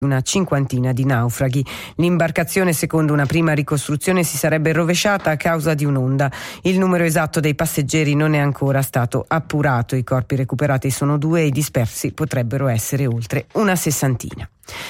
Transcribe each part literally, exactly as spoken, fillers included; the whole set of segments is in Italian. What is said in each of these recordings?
una cinquantina di naufraghi. L'imbarcazione, secondo una prima ricostruzione, si sarebbe rovesciata a causa di un'onda. Il numero esatto dei passeggeri non è ancora stato appurato. I corpi recuperati sono due e i dispersi potrebbero essere oltre una sessantina.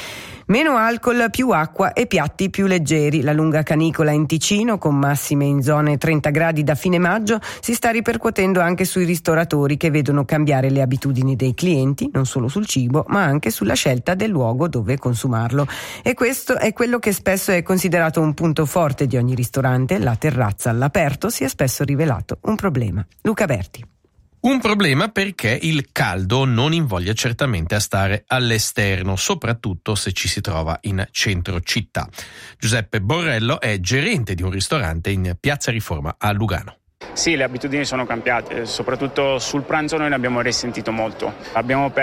Meno alcol, più acqua e piatti più leggeri. La lunga canicola in Ticino, con massime in zone trenta gradi da fine maggio, si sta ripercuotendo anche sui ristoratori, che vedono cambiare le abitudini dei clienti, non solo sul cibo, ma anche sulla scelta del luogo dove consumarlo. E questo è quello che spesso è considerato un punto forte di ogni ristorante. La terrazza all'aperto si è spesso rivelato un problema. Luca Berti. Un problema perché il caldo non invoglia certamente a stare all'esterno, soprattutto se ci si trova in centro città. Giuseppe Borrello è gerente di un ristorante in Piazza Riforma a Lugano. Sì, le abitudini sono cambiate, soprattutto sul pranzo noi ne abbiamo risentito molto. Abbiamo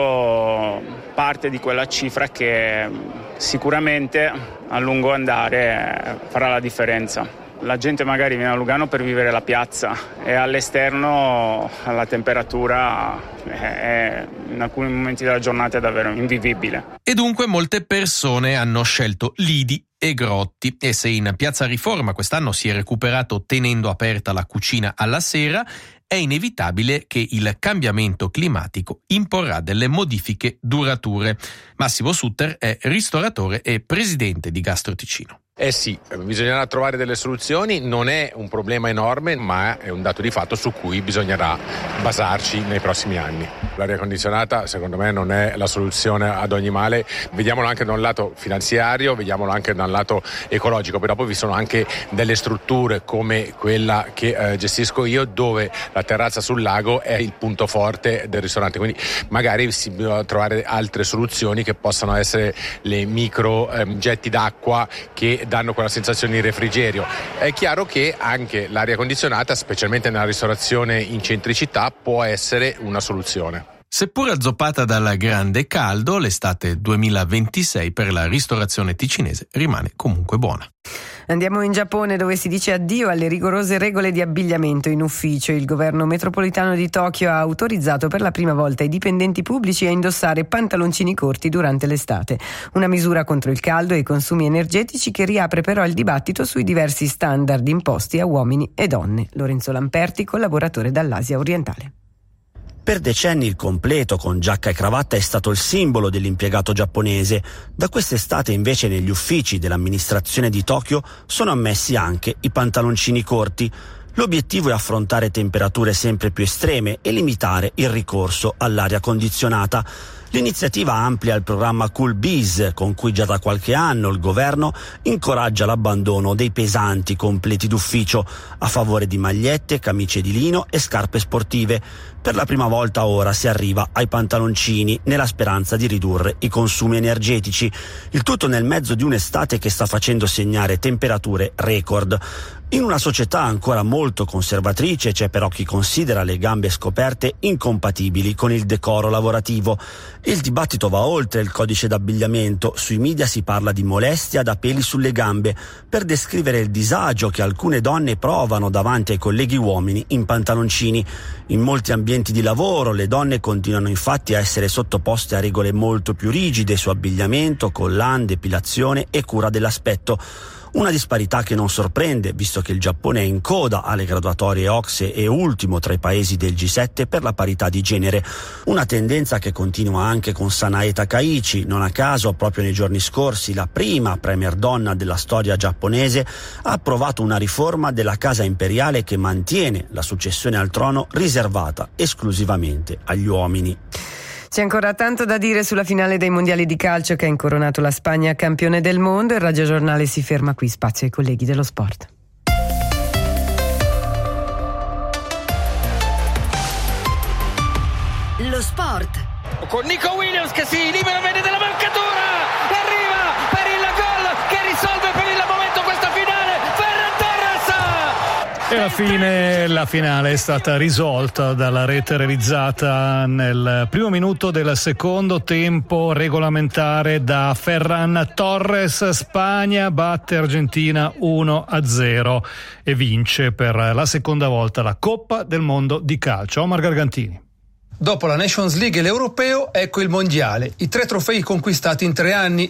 perso parte di quella cifra che sicuramente a lungo andare farà la differenza. La gente magari viene a Lugano per vivere la piazza e all'esterno la temperatura è, in alcuni momenti della giornata è davvero invivibile. E dunque molte persone hanno scelto lidi e grotti, e se in Piazza Riforma quest'anno si è recuperato tenendo aperta la cucina alla sera, è inevitabile che il cambiamento climatico imporrà delle modifiche durature. Massimo Sutter è ristoratore e presidente di Gastro Ticino. Eh sì, bisognerà trovare delle soluzioni, non è un problema enorme, ma è un dato di fatto su cui bisognerà basarci nei prossimi anni. L'aria condizionata secondo me non è la soluzione ad ogni male, vediamolo anche da un lato finanziario, vediamolo anche da un lato ecologico, però poi vi sono anche delle strutture come quella che eh, gestisco io, dove la terrazza sul lago è il punto forte del ristorante, quindi magari si bisogna trovare altre soluzioni che possano essere le micro eh, getti d'acqua che danno quella sensazione di refrigerio. È chiaro che anche l'aria condizionata, specialmente nella ristorazione in centri città, può essere una soluzione. Seppur azzoppata dal grande caldo, l'estate duemilaventisei per la ristorazione ticinese rimane comunque buona. Andiamo in Giappone, dove si dice addio alle rigorose regole di abbigliamento in ufficio. Il governo metropolitano di Tokyo ha autorizzato per la prima volta i dipendenti pubblici a indossare pantaloncini corti durante l'estate. Una misura contro il caldo e i consumi energetici che riapre però il dibattito sui diversi standard imposti a uomini e donne. Lorenzo Lamperti, collaboratore dall'Asia orientale. Per decenni il completo con giacca e cravatta è stato il simbolo dell'impiegato giapponese. Da quest'estate invece negli uffici dell'amministrazione di Tokyo sono ammessi anche i pantaloncini corti. L'obiettivo è affrontare temperature sempre più estreme e limitare il ricorso all'aria condizionata. L'iniziativa amplia il programma Cool Biz, con cui già da qualche anno il governo incoraggia l'abbandono dei pesanti completi d'ufficio a favore di magliette, camicie di lino e scarpe sportive. Per la prima volta ora si arriva ai pantaloncini, nella speranza di ridurre i consumi energetici. Il tutto nel mezzo di un'estate che sta facendo segnare temperature record. In una società ancora molto conservatrice c'è però chi considera le gambe scoperte incompatibili con il decoro lavorativo. Il dibattito va oltre il codice d'abbigliamento. Sui media si parla di molestia da peli sulle gambe per descrivere il disagio che alcune donne provano davanti ai colleghi uomini in pantaloncini. In molti ambienti di lavoro le donne continuano infatti a essere sottoposte a regole molto più rigide su abbigliamento, collan, depilazione e cura dell'aspetto. Una disparità che non sorprende, visto che il Giappone è in coda alle graduatorie O C S E e ultimo tra i paesi del G sette per la parità di genere. Una tendenza che continua anche con Sanae Takaichi. Non a caso, proprio nei giorni scorsi, la prima premier donna della storia giapponese ha approvato una riforma della casa imperiale che mantiene la successione al trono riservata esclusivamente agli uomini. C'è ancora tanto da dire sulla finale dei mondiali di calcio che ha incoronato la Spagna campione del mondo. Il Radio Giornale si ferma qui, spazio ai colleghi dello sport. Lo sport con Nico Williams che si libera bene della marcatura e arriva per il gol che risolve per il momento questa finale. Ferran Torres! E alla fine la finale è stata risolta dalla rete realizzata nel primo minuto del secondo tempo regolamentare da Ferran Torres. Spagna batte Argentina uno a zero e vince per la seconda volta la Coppa del Mondo di calcio. Omar Gargantini. Dopo la Nations League e l'Europeo, ecco il Mondiale. I tre trofei conquistati in tre anni,